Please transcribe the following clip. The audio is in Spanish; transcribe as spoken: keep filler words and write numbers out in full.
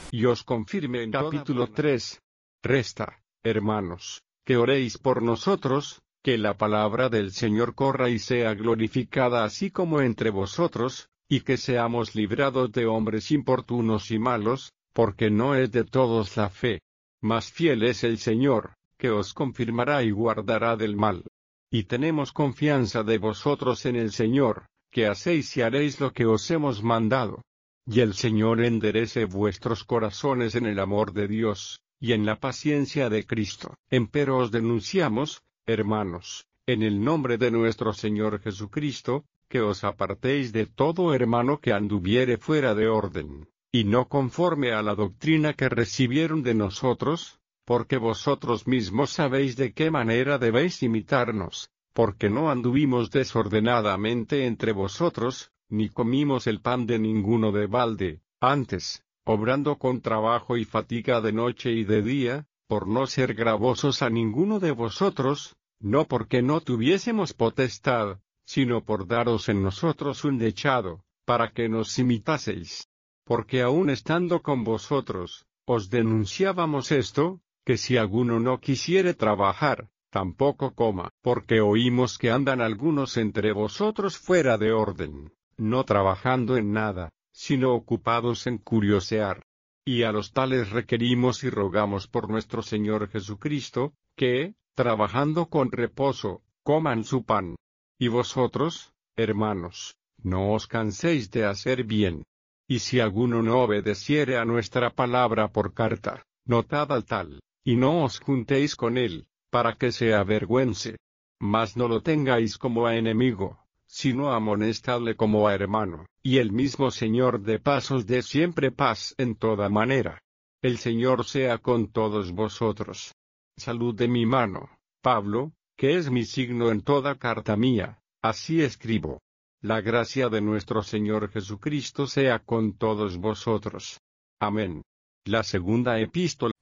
y os confirme en capítulo tres. Resta, hermanos, que oréis por nosotros, que la palabra del Señor corra y sea glorificada así como entre vosotros, y que seamos librados de hombres importunos y malos, porque no es de todos la fe. Mas fiel es el Señor, que os confirmará y guardará del mal. Y tenemos confianza de vosotros en el Señor, que hacéis y haréis lo que os hemos mandado. Y el Señor enderece vuestros corazones en el amor de Dios, y en la paciencia de Cristo. Empero os denunciamos, hermanos, en el nombre de nuestro Señor Jesucristo, que os apartéis de todo hermano que anduviere fuera de orden, y no conforme a la doctrina que recibieron de nosotros, porque vosotros mismos sabéis de qué manera debéis imitarnos, porque no anduvimos desordenadamente entre vosotros, ni comimos el pan de ninguno de balde, antes, obrando con trabajo y fatiga de noche y de día, por no ser gravosos a ninguno de vosotros, no porque no tuviésemos potestad, sino por daros en nosotros un dechado, para que nos imitaseis. Porque aun estando con vosotros, os denunciábamos esto, que si alguno no quisiere trabajar, tampoco coma, porque oímos que andan algunos entre vosotros fuera de orden, no trabajando en nada, sino ocupados en curiosear. Y a los tales requerimos y rogamos por nuestro Señor Jesucristo, que, trabajando con reposo, coman su pan. Y vosotros, hermanos, no os canséis de hacer bien. Y si alguno no obedeciere a nuestra palabra por carta, notad al tal, y no os juntéis con él, para que se avergüence. Mas no lo tengáis como a enemigo, sino amonestadle como a hermano, y el mismo Señor de paz os dé siempre paz en toda manera. El Señor sea con todos vosotros. Salud de mi mano, Pablo, que es mi signo en toda carta mía, así escribo. La gracia de nuestro Señor Jesucristo sea con todos vosotros. Amén. La segunda epístola